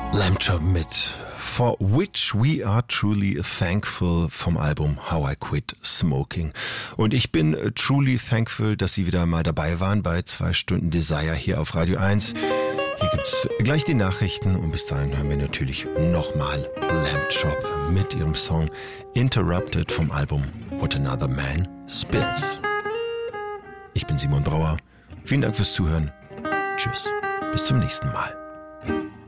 Lamb Chop mit For Which We Are Truly Thankful vom Album How I Quit Smoking. Und ich bin truly thankful, dass Sie wieder mal dabei waren bei 2 Stunden Desire hier auf Radio 1. Hier gibt's gleich die Nachrichten und bis dahin hören wir natürlich nochmal Lamb Chop mit ihrem Song Interrupted vom Album What Another Man Spits. Ich bin Simon Brauer. Vielen Dank fürs Zuhören. Tschüss. Bis zum nächsten Mal.